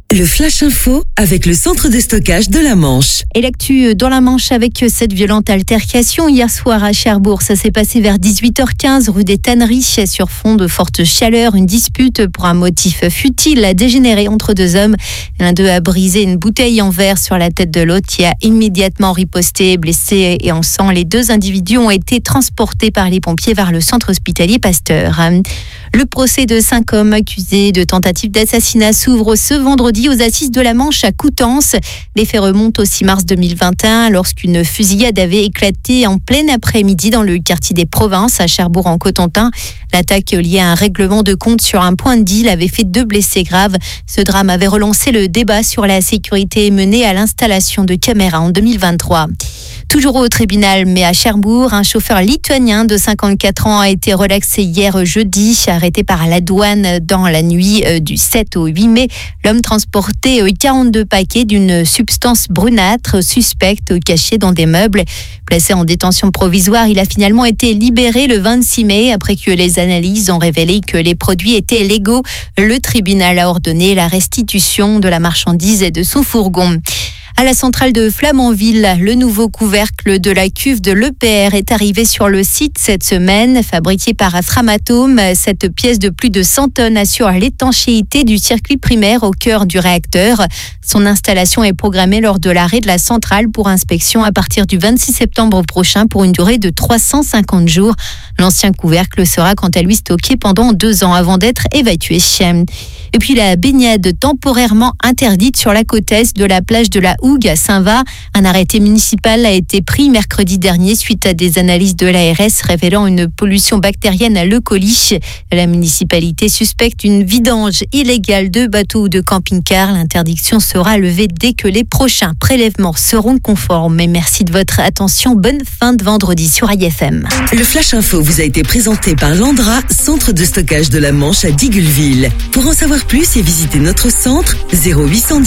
Le Flash Info avec le centre de stockage de la Manche. Et l'actu dans la Manche avec cette violente altercation hier soir à Cherbourg. Ça s'est passé vers 18h15 rue des Tanneries sur fond de forte chaleur. Une dispute pour un motif futile a dégénéré entre deux hommes. L'un d'eux a brisé une bouteille en verre sur la tête de l'autre qui a immédiatement riposté. Blessés et en sang, les deux individus ont été transportés par les pompiers vers le centre hospitalier Pasteur. Le procès de 5 hommes accusés de tentative d'assassinat s'ouvre ce vendredi aux assises de la Manche à Coutances. Les faits remontent au 6 mars 2021 lorsqu'une fusillade avait éclaté en plein après-midi dans le quartier des Provinces à Cherbourg en Cotentin. L'attaque liée à un règlement de compte sur un point de deal avait fait 2 blessés graves. Ce drame avait relancé le débat sur la sécurité menée à l'installation de caméras en 2023. Toujours au tribunal, mais à Cherbourg, un chauffeur lituanien de 54 ans a été relaxé hier jeudi, arrêté par la douane dans la nuit du 7 au 8 mai. L'homme transportait 42 paquets d'une substance brunâtre suspecte cachée dans des meubles. Placé en détention provisoire, il a finalement été libéré le 26 mai après que les analyses ont révélé que les produits étaient légaux. Le tribunal a ordonné la restitution de la marchandise et de son fourgon. À la centrale de Flamanville, le nouveau couvercle de la cuve de l'EPR est arrivé sur le site cette semaine. Fabriqué par Framatome, cette pièce de plus de 100 tonnes assure l'étanchéité du circuit primaire au cœur du réacteur. Son installation est programmée lors de l'arrêt de la centrale pour inspection à partir du 26 septembre prochain pour une durée de 350 jours. L'ancien couvercle sera quant à lui stocké pendant 2 ans avant d'être évacué. Et puis la baignade temporairement interdite sur la côte est de la plage de la Hougue à Saint-Va. Un arrêté municipal a été pris mercredi dernier suite à des analyses de l'ARS révélant une pollution bactérienne à l'E. coli. La municipalité suspecte une vidange illégale de bateaux ou de camping-cars. L'interdiction sera levée dès que les prochains prélèvements seront conformes. Et merci de votre attention. Bonne fin de vendredi sur IFM. Le Flash Info vous a été présenté par Landra, centre de stockage de la Manche à Digueulville. Pour en savoir plus et visiter notre centre, 0810